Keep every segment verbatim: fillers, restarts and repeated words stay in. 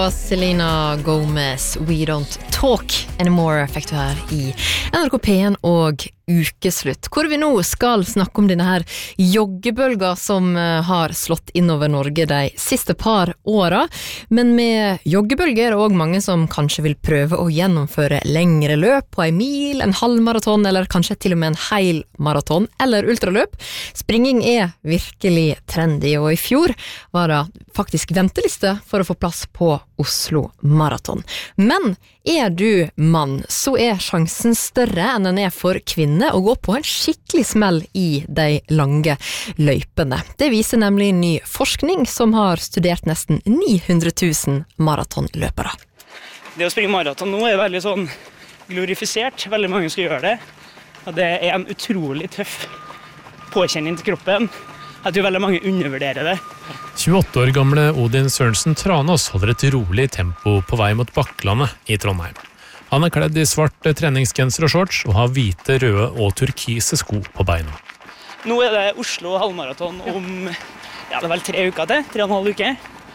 Selena Gomez, We Don't Talk Anymore, fikk du her i N R K P en og ukeslutt, hvor vi nå skal snakke om denne her joggebølga som har slått innover Norge de siste par åra. Men med joggebølger er det også mange som kanskje vil prøve å gjennomføre lengre løp på en mil, en halv maraton, eller kanskje til og med en hel maraton eller ultraløp. Springing er virkelig trendy, og i fjor var det faktisk venteliste for å få plass på Oslo Maraton. Men er du mann, så er sjansen større enn den er for kvinner å gå på en skikkelig smell i de lange løypene. Det viser nemlig ny forskning som har studert nesten ni hundre tusen maratonløpere. Det å springe maraton nå er veldig sånn glorifisert. Veldig mange skal gjøre det. Og det er en utrolig tøff påkjenning til kroppen. Jeg tror veldig mange undervurderer det. tjueåtte år gamle Odin Sørensen Tranås holder et rolig tempo på vei mot Bakklandet i Trondheim. Han er kledd i svart treningsgenser og shorts og har hvite, røde og turkise sko på beina. Nå er det Oslo halvmaraton om ja, det er vel tre uker til, tre og en halv uke.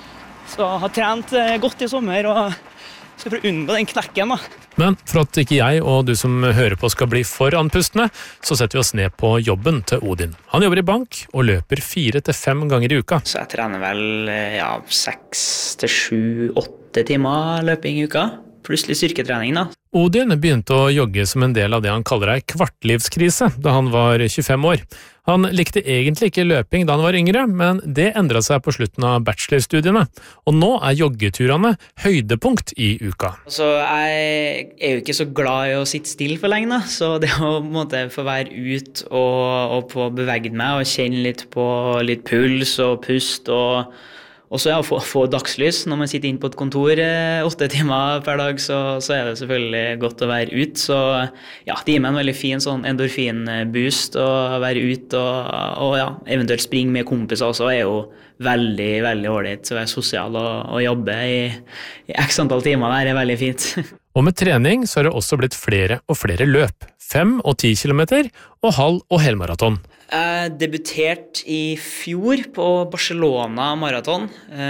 Så jeg har trent godt i sommer og skal prøve å unngå den knekken da. Men for at ikke jeg og du som hører på skal bli for andpustne, så setter vi oss ned på jobben til Odin. Han jobber i bank og løper fire til fem ganger i uka. Så jeg trener vel ja, seks til sju, åtte timer løping i uka. Plutselig styrketrening da. Odin begynte å jogge som en del av det han kaller ei kvartlivskrise da han var tjuefem år. Han likte egentlig ikke løping da han var yngre, men det endret seg på slutten av bachelorstudiene. Og nå er joggeturene høydepunkt i uka. Så jeg er jo ikke så glad i å sitte stille for lenge da, så det å på en måte få være ut og, og få beveget meg og kjenne litt på litt puls og pust og Og så ja, få, få dagslys. Når man sitter inn på et kontor eh, åtte timer per dag, så, så er det selvfølgelig godt å være ut. Så ja, det gir meg en veldig fin sånn endorfin-boost å være ut og, og ja, eventuelt springe med kompiser også er jo veldig, veldig ordentlig. Så være sosial og, og jobbe i, i x antall timer der er veldig fint. Og med trening så har det også blitt flere og flere løp. Fem og ti kilometer og halv- og helmaraton. Jeg debuterte i fjor på Barcelona maraton,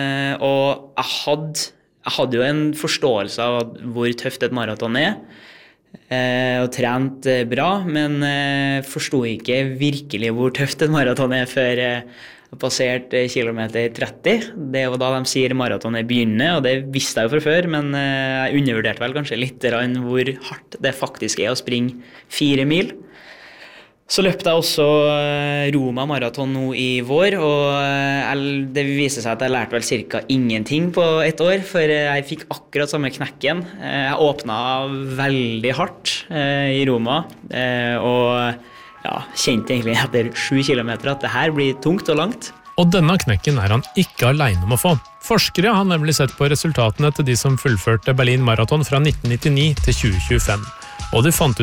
og jeg hadde, jeg hadde jo en forståelse av hvor tøft et maraton er, og trent bra, men jeg forstod ikke virkelig hvor tøft et maraton er før jeg passerte kilometer tretti. Det var da de sier maratonet begynner, og det visste jeg jo fra før, men jeg undervurderte vel kanskje litt hvor hardt det faktisk er å springe fire mil. Så løpte jeg også Roma maraton nå i vår, og det viser seg at jeg lærte vel cirka ingenting på et år, for jeg fikk akkurat samme knekken. Jeg åpnet veldig hardt i Roma, og ja, kjente egentlig etter sju kilometer at det her blir tungt og langt. Og denne knekken er han ikke alene om å få. Forskere har nemlig sett på resultatene til de som fullførte Berlin Marathon fra nitten nittini til tjue tjuefem, og de fant ut